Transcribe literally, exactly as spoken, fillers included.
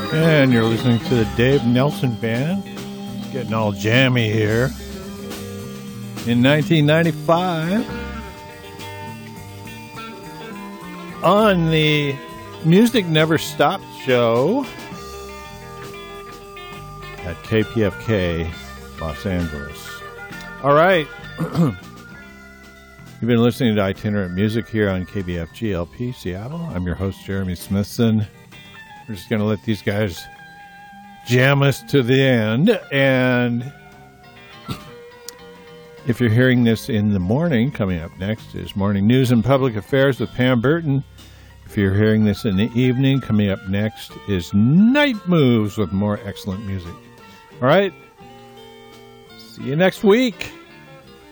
And you're listening to the Dave Nelson Band. Getting all jammy here. In nineteen ninety-five, on the Music Never Stopped show at K P F K, Los Angeles. All right. You've been listening to Itinerant Music here on K B F G L P Seattle. I'm your host, Jeremy Smithson. We're just going to let these guys jam us to the end. And if you're hearing this in the morning, coming up next is Morning News and Public Affairs with Pam Burton. If you're hearing this in the evening, coming up next is Night Moves with more excellent music. All right. See you next week.